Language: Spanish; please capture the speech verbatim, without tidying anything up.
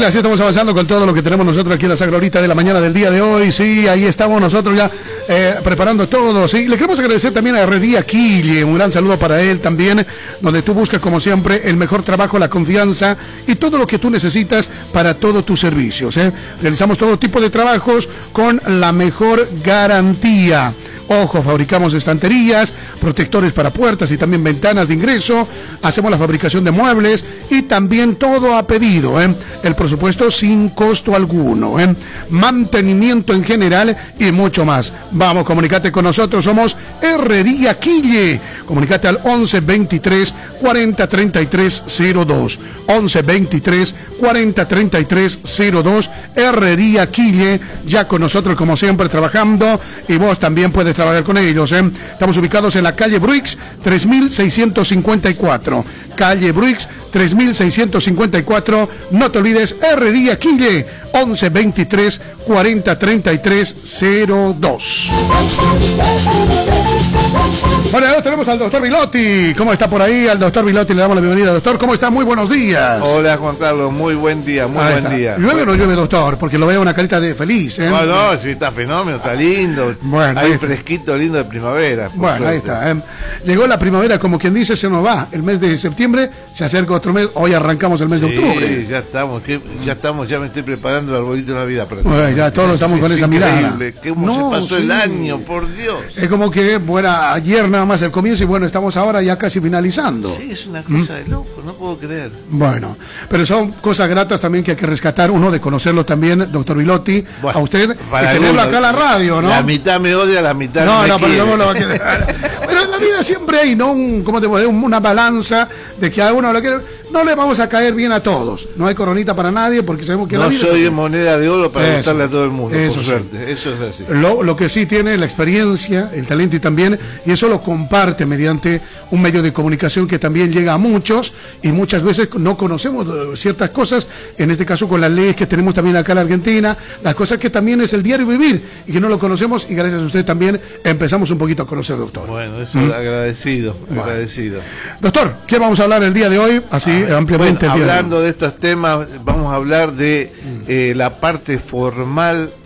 así estamos avanzando con todo lo que tenemos nosotros aquí en la Sagra Horita de la mañana del día de hoy. Sí, ahí estamos nosotros ya eh, preparando todo. Sí, le queremos agradecer también a Herrería Quille, un gran saludo para él también, donde tú buscas como siempre el mejor trabajo, la confianza y todo lo que tú necesitas para todos tus servicios. ¿eh? Realizamos todo tipo de trabajos con la mejor garantía. Ojo, fabricamos estanterías, protectores para puertas y también ventanas de ingreso, hacemos la fabricación de muebles y también todo a pedido, ¿eh? El presupuesto sin costo alguno, ¿eh? Mantenimiento en general y mucho más. Vamos, comunícate con nosotros, somos Herrería Quille. Comunícate al once veintitrés cuarenta treinta y tres cero dos, once veintitrés cuarenta treinta y tres cero dos, Herrería Quille, ya con nosotros como siempre trabajando, y vos también puedes trabajar con ellos. ¿eh? Estamos ubicados en la calle Bruix tres mil seiscientos cincuenta y cuatro, calle Bruix tres mil seiscientos cincuenta y cuatro. No te olvides, Herrería Quille, once veintitrés cuarenta treinta y tres cero dos. Bueno, ahora tenemos al doctor Vilotti. ¿Cómo está por ahí? Al doctor Vilotti le damos la bienvenida. Doctor, ¿cómo está? Muy buenos días. Hola, Juan Carlos, muy buen día, muy ahí buen está. día. ¿Llueve o no llueve, doctor? Porque lo veo una carita de feliz, ¿eh? No, no, sí, está fenómeno, está lindo. Bueno, hay ahí fresquito lindo de primavera. Bueno, suerte. ahí está. ¿eh? Llegó la primavera, como quien dice, se nos va. El mes de septiembre se acerca otro mes. Hoy arrancamos el mes Sí, de octubre. ya estamos, que, ya estamos, ya me estoy preparando el arbolito de Navidad. Para Bueno, ya todos estamos con es esa mirada. increíble, cómo No, se pasó sí. el año, por Dios. Es como que, bueno, ayer nada más el comienzo y bueno, estamos ahora ya casi finalizando. Sí, es una cosa de loco, no puedo creer. Bueno, pero son cosas gratas también que hay que rescatar. Uno, de conocerlo también, doctor Vilotti, Bueno, a usted, para y tenerlo algunos, acá en la radio, ¿no? La mitad me odia, la mitad No, me no, pero quiere. luego lo va a quedar. Pero en la vida siempre hay, ¿no? Un, ¿cómo te puedo decir? Una balanza de que a uno lo quiere. No le vamos a caer bien a todos. No hay coronita para nadie porque sabemos que No la vida soy es de así. moneda de oro para Eso, gustarle a todo el mundo, eso por sí. suerte. Eso es así. Lo, lo que sí tiene la experiencia, el talento y también, y eso lo comparte mediante un medio de comunicación que también llega a muchos y muchas veces no conocemos ciertas cosas, en este caso con las leyes que tenemos también acá en la Argentina, las cosas que también es el diario vivir y que no lo conocemos y gracias a usted también empezamos un poquito a conocer, doctor. Bueno, eso ¿Mm? agradecido, Bueno. agradecido. Doctor, ¿qué vamos a hablar el día de hoy? Así Ah, ampliamente. bueno, el día de hoy. hablando de estos temas, vamos a hablar de eh, la parte formal